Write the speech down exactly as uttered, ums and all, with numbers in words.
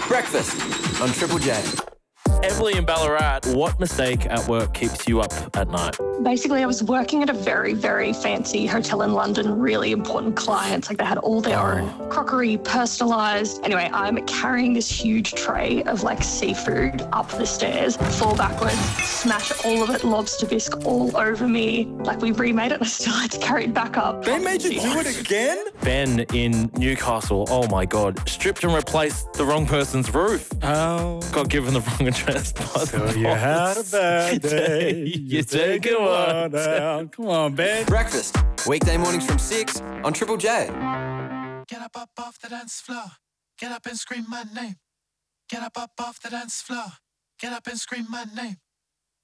Breakfast on Triple J. Emily in Ballarat, what mistake at work keeps you up at night? Basically, I was working at a very, very fancy hotel in London, really important clients. Like they had all their Oh. own crockery, personalised. Anyway, I'm carrying this huge tray of like seafood up the stairs, fall backwards, smash all of it, lobster bisque all over me. Like we remade it and I still had to carry it back up. They made you do it again? Ben in Newcastle, oh my God, stripped and replaced the wrong person's roof. Oh, Got given the wrong address. by so the you had a boss. bad day. You take it one down. Come on, Ben. Breakfast, weekday mornings from six on Triple J. Get up, up off the dance floor. Get up and scream my name. Get up, up off the dance floor. Get up and scream my name.